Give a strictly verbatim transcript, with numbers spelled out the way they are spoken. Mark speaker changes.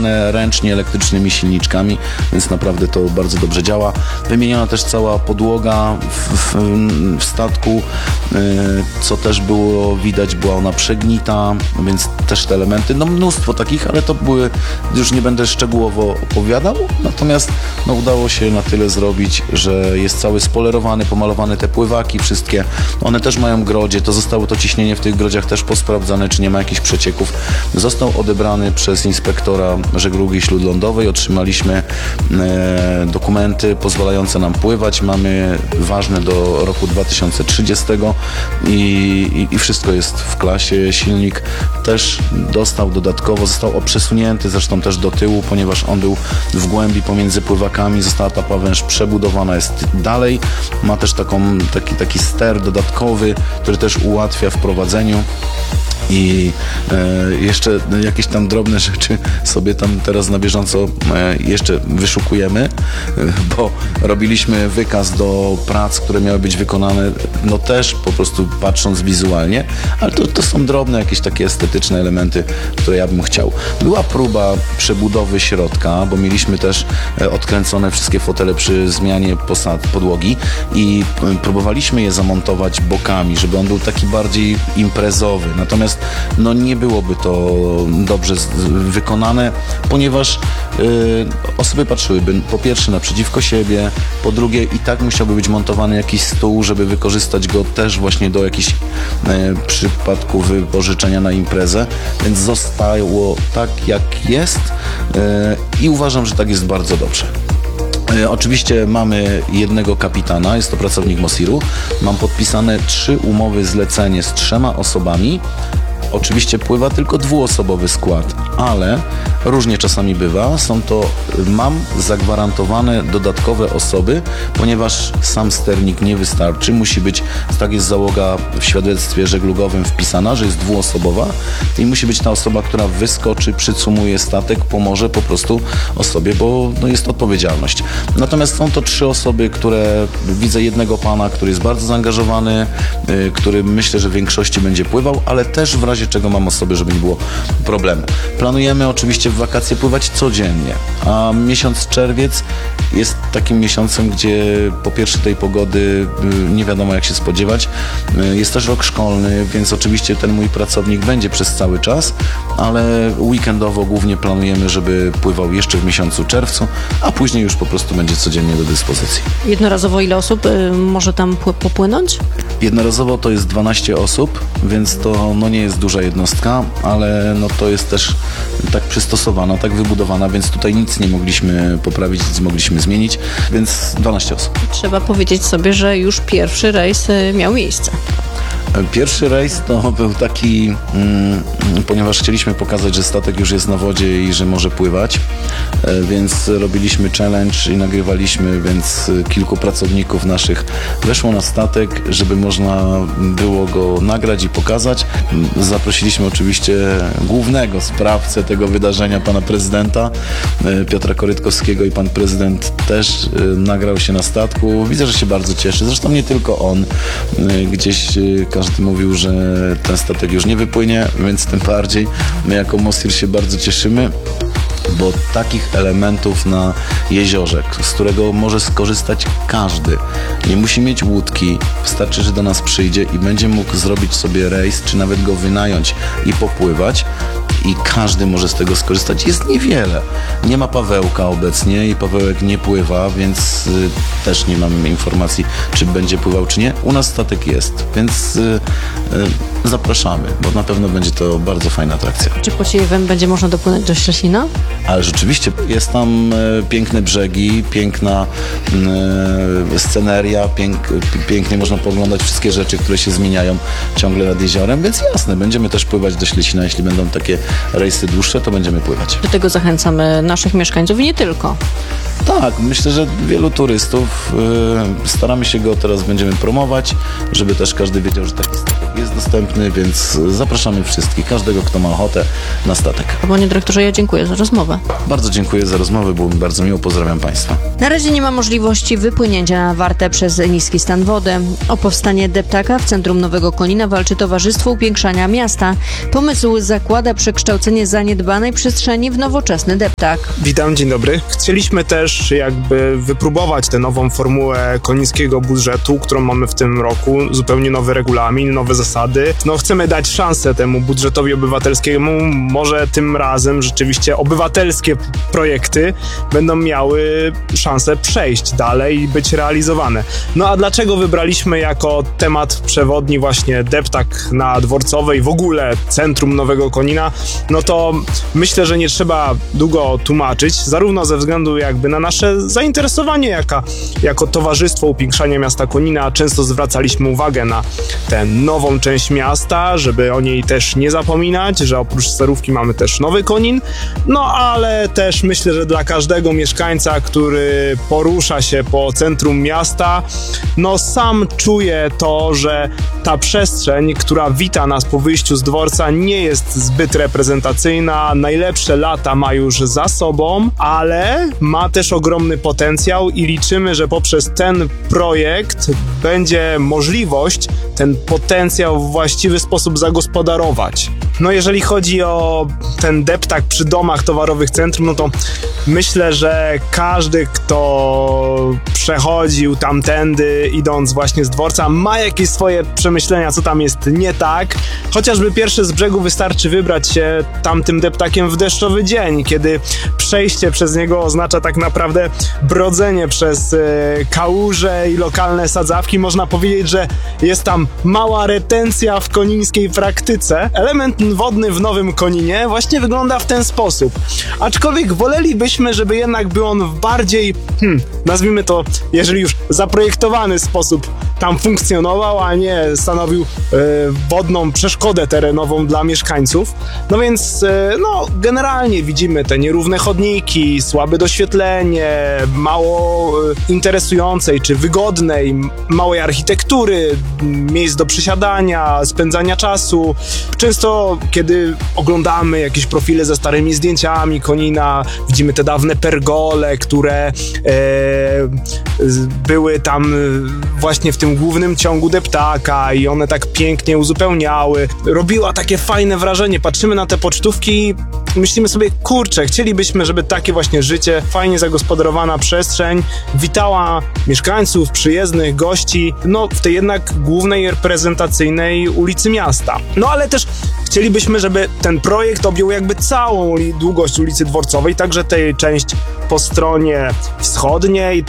Speaker 1: sterowane ręcznie elektrycznymi silniczkami, więc naprawdę to bardzo dobrze działa. Wymieniona też cała podłoga w, w, w statku, co też było widać, była ona przegnita, więc też te elementy, no mnóstwo takich, ale to były, już nie będę szczegółowo opowiadał, natomiast no, udało się na tyle zrobić, że jest cały spolerowany, pomalowane te pływaki wszystkie, one też mają grodzie, to zostało to ciśnienie w tych grodziach też posprawdzane, czy nie ma jakichś przecieków. Został odebrany przez inspektora żeglugi śródlądowej, otrzymaliśmy e, dokumenty pozwalające nam pływać, mamy ważne do roku dwa tysiące trzydziestego i, i, i wszystko jest w klasie. Silnik też dostał dodatkowo, został przesunięty zresztą też do tyłu, ponieważ on był w głębi pomiędzy pływakami, została ta pawęż przebudowana, jest dalej, ma też taką, taki, taki ster dodatkowy, który też ułatwia w prowadzeniu. I e, jeszcze jakieś tam drobne rzeczy sobie tam teraz na bieżąco e, jeszcze wyszukujemy, e, bo robiliśmy wykaz do prac, które miały być wykonane, no też po prostu patrząc wizualnie, ale to, to są drobne jakieś takie estetyczne elementy, które ja bym chciał. Była próba przebudowy środka, bo mieliśmy też e, odkręcone wszystkie fotele przy zmianie posad, podłogi i e, próbowaliśmy je zamontować bokami, żeby on był taki bardziej imprezowy, natomiast no nie byłoby to dobrze z, wykonane, ponieważ y, osoby patrzyłyby po pierwsze naprzeciwko siebie, po drugie i tak musiałby być montowany jakiś stół, żeby wykorzystać go też właśnie do jakichś y, przypadków wypożyczenia na imprezę, więc zostało tak jak jest y, i uważam, że tak jest bardzo dobrze. Oczywiście mamy jednego kapitana, jest to pracownik Mosiru. Mam podpisane trzy umowy zlecenie z trzema osobami. Oczywiście pływa tylko dwuosobowy skład, ale różnie czasami bywa. Są to, mam zagwarantowane dodatkowe osoby, ponieważ sam sternik nie wystarczy. Musi być, tak jest załoga w świadectwie żeglugowym wpisana, że jest dwuosobowa i musi być ta osoba, która wyskoczy, przycumuje statek, pomoże po prostu osobie, bo no, jest odpowiedzialność. Natomiast są to trzy osoby, które widzę jednego pana, który jest bardzo zaangażowany, yy, który myślę, że w większości będzie pływał, ale też w razie czego mam osoby, żeby nie było problemu. Planujemy oczywiście w wakacje pływać codziennie, a miesiąc czerwiec jest takim miesiącem, gdzie po pierwsze tej pogody nie wiadomo jak się spodziewać. Jest też rok szkolny, więc oczywiście ten mój pracownik będzie przez cały czas, ale weekendowo głównie planujemy, żeby pływał jeszcze w miesiącu czerwcu, a później już po prostu będzie codziennie do dyspozycji.
Speaker 2: Jednorazowo ile osób y, może tam popłynąć?
Speaker 1: Jednorazowo to jest dwanaście osób, więc to no, nie jest duża jednostka, ale no, to jest też tak przystosowana, tak wybudowana, więc tutaj nic nie mogliśmy poprawić, nic mogliśmy zmienić, więc dwanaście osób.
Speaker 2: Trzeba powiedzieć sobie, że już pierwszy rejs y, miał miejsce.
Speaker 1: Pierwszy rejs to był taki, mm, ponieważ chcieliśmy pokazać, że statek już jest na wodzie i że może pływać, e, więc robiliśmy challenge i nagrywaliśmy, więc kilku pracowników naszych weszło na statek, żeby można było go nagrać i pokazać. Zaprosiliśmy oczywiście głównego sprawcę tego wydarzenia, pana prezydenta e, Piotra Korytkowskiego i pan prezydent też e, nagrał się na statku. Widzę, że się bardzo cieszy, zresztą nie tylko on, e, gdzieś e, każdy mówił, że ten statek już nie wypłynie, więc tym bardziej my jako Mosir się bardzo cieszymy, bo takich elementów na jeziorze, z którego może skorzystać każdy, nie musi mieć łódki, wystarczy, że do nas przyjdzie i będzie mógł zrobić sobie rejs, czy nawet go wynająć i popływać i każdy może z tego skorzystać. Jest niewiele. Nie ma Pawełka obecnie i Pawełek nie pływa, więc y, też nie mam informacji, czy będzie pływał, czy nie. U nas statek jest, więc y, y, zapraszamy, bo na pewno będzie to bardzo fajna atrakcja.
Speaker 2: Czy Pociejewem będzie można dopłynąć do Szczecina?
Speaker 1: Ale rzeczywiście jest tam y, piękne brzegi, piękna y, sceneria, pięk, pięknie można poglądać wszystkie rzeczy, które się zmieniają ciągle nad jeziorem, więc jasne, będziemy też pływać do Ślesina, jeśli będą takie rejsy dłuższe, to będziemy pływać.
Speaker 2: Do tego zachęcamy naszych mieszkańców i nie tylko.
Speaker 1: Tak, myślę, że wielu turystów, yy, staramy się go teraz będziemy promować, żeby też każdy wiedział, że taki statek jest dostępny, więc zapraszamy wszystkich, każdego, kto ma ochotę na statek.
Speaker 2: Panie dyrektorze, ja dziękuję za rozmowę. rozmowę.
Speaker 1: Bardzo dziękuję za rozmowę, było mi bardzo miło, pozdrawiam Państwa.
Speaker 2: Na razie nie ma możliwości wypłynięcia na Wartę przez niski stan wody. O powstanie deptaka w centrum Nowego Konina walczy Towarzystwo Upiększania Miasta. Pomysł zakłada przekształcenie zaniedbanej przestrzeni w nowoczesny deptak.
Speaker 3: Witam, dzień dobry. Chcieliśmy też jakby wypróbować tę nową formułę konińskiego budżetu, którą mamy w tym roku. Zupełnie nowy regulamin, nowe zasady. No chcemy dać szansę temu budżetowi obywatelskiemu. Może tym razem rzeczywiście obywatelskie projekty będą miały szansę przejść dalej i być realizowane. No a dlaczego wybraliśmy jako temat przewodni właśnie deptak na Dworcowej, w ogóle centrum Nowego Konina? No to myślę, że nie trzeba długo tłumaczyć, zarówno ze względu jakby na nasze zainteresowanie jaka, jako Towarzystwo Upiększania Miasta Konina. Często zwracaliśmy uwagę na tę nową część miasta, żeby o niej też nie zapominać, że oprócz Starówki mamy też Nowy Konin, no ale też myślę, że dla każdego mieszkańca, który porusza się po centrum miasta, no sam czuje to, że ta przestrzeń, która wita nas po wyjściu z dworca, nie jest zbyt reprezentacyjna. Najlepsze lata ma już za sobą, ale ma też ogromny potencjał i liczymy, że poprzez ten projekt będzie możliwość ten potencjał w właściwy sposób zagospodarować. No jeżeli chodzi o ten deptak przy domach towarowych centrum, no to myślę, że każdy, kto przechodził tamtędy, idąc właśnie z dworca, ma jakieś swoje przemyślenia, co tam jest nie tak. Chociażby pierwszy z brzegu wystarczy wybrać się tamtym deptakiem w deszczowy dzień, kiedy przejście przez niego oznacza tak naprawdę brodzenie przez e, kałuże i lokalne sadzawki. Można powiedzieć, że jest tam mała retencja w konińskiej praktyce. Element wodny w Nowym Koninie właśnie wygląda w ten sposób. Aczkolwiek wolelibyśmy, żeby jednak był on w bardziej, hmm, nazwijmy to, jeżeli już zaprojektowany sposób tam funkcjonował, a nie stanowił e, wodną przeszkodę terenową dla mieszkańców. No więc, e, no, generalnie widzimy te nierówne chodniki, słabe doświetlenie, mało e, interesującej czy wygodnej, małej architektury, miejsc do przysiadania, spędzania czasu. Często, kiedy oglądamy jakieś profile ze starymi zdjęciami Konina, widzimy te dawne pergole, które e, były tam właśnie w tym głównym ciągu deptaka i one tak pięknie uzupełniały. Robiła takie fajne wrażenie. Patrzymy na te pocztówki i myślimy sobie, kurczę, chcielibyśmy, żeby takie właśnie życie, fajnie zagospodarowana przestrzeń witała mieszkańców, przyjezdnych, gości, no w tej jednak głównej reprezentacyjnej ulicy miasta. No ale też chcielibyśmy, żeby ten projekt objął jakby całą długość ulicy Dworcowej, także tej część po stronie wschodniej,